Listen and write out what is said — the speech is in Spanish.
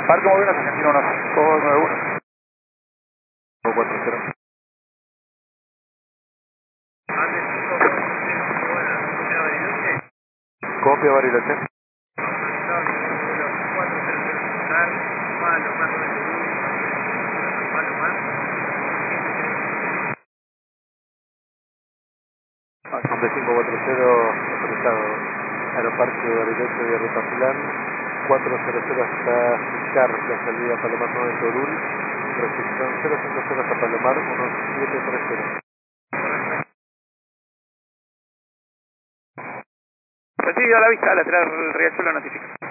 Parque Móvil Argentina 1591. 40. Copia Bariloche. Nombre 540 autorizado Aeroparque Bariloche de Rotaplan 400 hasta Ficar, la salida Palomar 9 de Orul, recepción 050 hasta Palomar 1730. Recibido a la vista, lateral Riachuelo notifica.